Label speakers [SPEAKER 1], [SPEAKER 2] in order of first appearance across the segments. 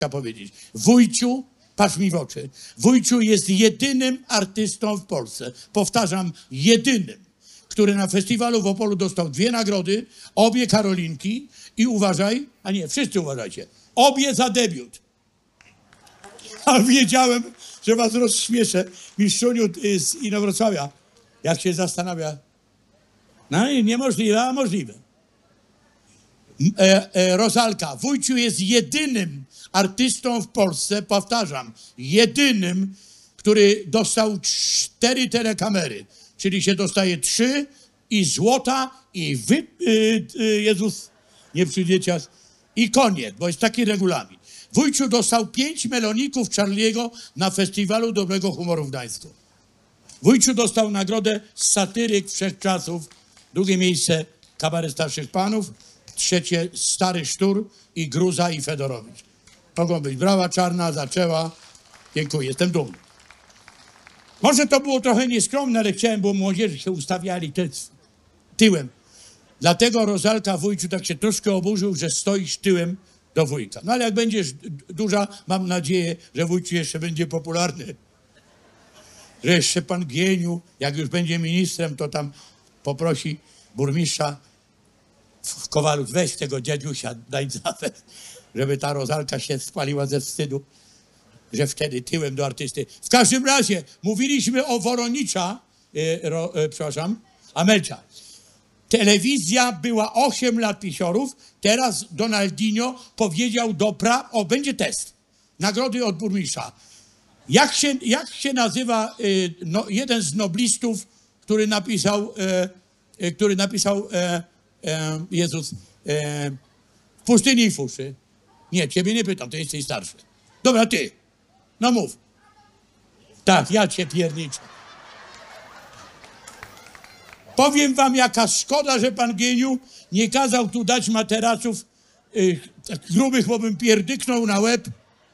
[SPEAKER 1] powiedzieć. Wójciu, patrz mi w oczy, Wójciu jest jedynym artystą w Polsce, powtarzam, jedynym, który na festiwalu w Opolu dostał 2 nagrody, obie Karolinki i uważaj, a nie, wszyscy uważajcie, obie za debiut. A wiedziałem, że was rozśmieszę. Mistrzuniu z Inowrocławia, jak się zastanawia, no i niemożliwe, a możliwe. Rozalka, Wójciu jest jedynym artystą w Polsce, powtarzam, jedynym, który dostał 4 telekamery, czyli się dostaje 3 i złota i Jezus, nie przyjdziecie, i koniec, bo jest taki regulamin. Wójciu dostał 5 meloników Charlie'ego na Festiwalu Dobrego Humoru w Gdańsku. Wójciu dostał nagrodę Satyryk Wszechczasów, 2 miejsce Kabaret Starszych Panów, 3 Stary Sztur i Gruza i Fedorowicz. Mogą być. Brawa Czarna zaczęła. Dziękuję, jestem dumny. Może to było trochę nieskromne, ale chciałem, bo młodzieży się ustawiali tyłem. Dlatego Rozalka, Wójciu, tak się troszkę oburzył, że stoisz tyłem do wujka. No ale jak będziesz duża, mam nadzieję, że Wójciu jeszcze będzie popularny. Że jeszcze pan Gieniu, jak już będzie ministrem, to tam poprosi burmistrza w Kowalu, weź tego dziadziusia, daj zapewne, żeby ta Rozalka się spaliła ze wstydu, że wtedy tyłem do artysty. W każdym razie mówiliśmy o Woronicza, Amelcia. Telewizja była 8 lat pisiorów, teraz Donaldinho powiedział będzie test, nagrody od burmistrza. Jak się nazywa jeden z noblistów, który napisał Jezus w pustyni i fuszy? Nie, ciebie nie pytam, to jesteś starszy. Dobra, ty. No mów. Tak, ja cię pierniczę. Powiem wam, jaka szkoda, że pan Gieniu nie kazał tu dać materaców grubych, bo bym pierdyknął na łeb.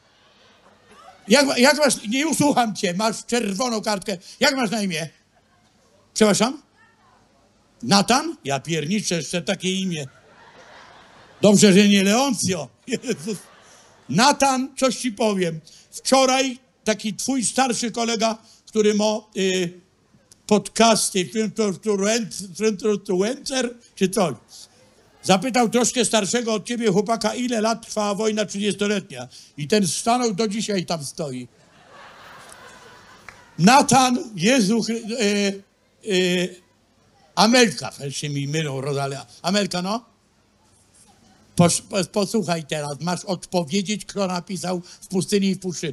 [SPEAKER 1] Jak masz, nie usłucham cię, masz czerwoną kartkę. Jak masz na imię? Przepraszam? Natan? Ja pierniczę, jeszcze takie imię. Dobrze, że nie Leoncjo. Jezus. Natan, coś ci powiem. Wczoraj taki twój starszy kolega, który ma podcasty, influencer, czy coś, zapytał troszkę starszego od ciebie chłopaka, ile lat trwała wojna 30-letnia. I ten stanął, do dzisiaj tam stoi. Natan, Jezu, Amelka, się mi mylą, Rosalia. Amelka, no? Posłuchaj teraz, masz odpowiedzieć, kto napisał w pustyni i w puszy.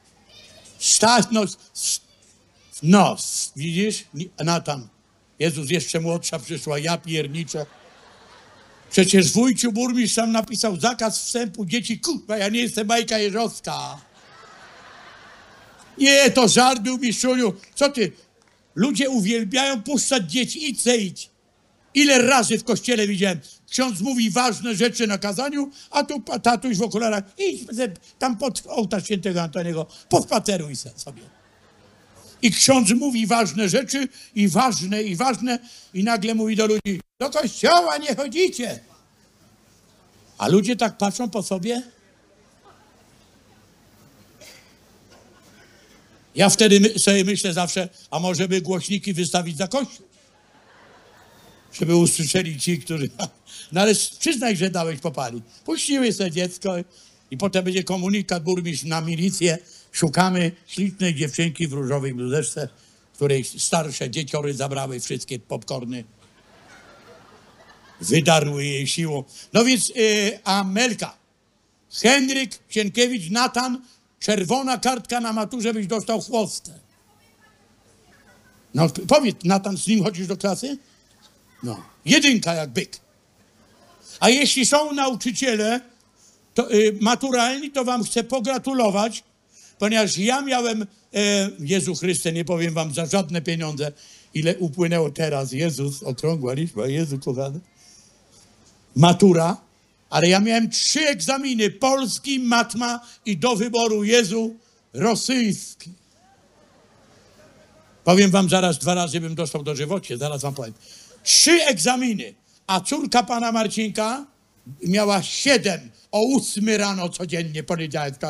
[SPEAKER 1] No, widzisz? Natan. Jezus, jeszcze młodsza przyszła, ja pierniczę. Przecież Wójciu burmistrz sam napisał zakaz wstępu dzieci. Kurwa, ja nie jestem Bajka Jeżowska. Nie, to żart był, mistrzuniu. Co ty? Ludzie uwielbiają puszczać dzieci. Idź. Ile razy w kościele widziałem. Ksiądz mówi ważne rzeczy na kazaniu, a tu tatuś w okularach. Idź tam pod ołtarz świętego Antoniego, pospaceruj sobie. I ksiądz mówi ważne rzeczy i ważne i nagle mówi do ludzi, do kościoła nie chodzicie. A ludzie tak patrzą po sobie. Ja wtedy sobie myślę zawsze, a może by głośniki wystawić za kościół? Żeby usłyszeli ci, którzy... No ale przyznaj, że dałeś popalić. Puściły sobie dziecko i potem będzie komunikat burmistrz na milicję. Szukamy ślicznej dziewczynki w różowej bluzeczce, której starsze dzieciory zabrały wszystkie popcorny. Wydarły jej siłą. No więc Amelka, Henryk, Sienkiewicz, Natan, czerwona kartka na maturze, byś dostał chwostę. No powiedz, Natan, z nim chodzisz do klasy? No, 1 jak byk. A jeśli są nauczyciele maturalni, to wam chcę pogratulować, ponieważ ja miałem, Jezu Chryste, nie powiem wam za żadne pieniądze, ile upłynęło teraz, Jezus, okrągła liczba, Jezu kochany, matura, ale ja miałem 3 egzaminy, polski, matma i do wyboru, Jezu, rosyjski. Powiem wam zaraz 2 razy bym dostał dożywocie, zaraz wam powiem. 3 egzaminy, a córka pana Marcinka miała 7, o 8 rano codziennie, poniedziałek,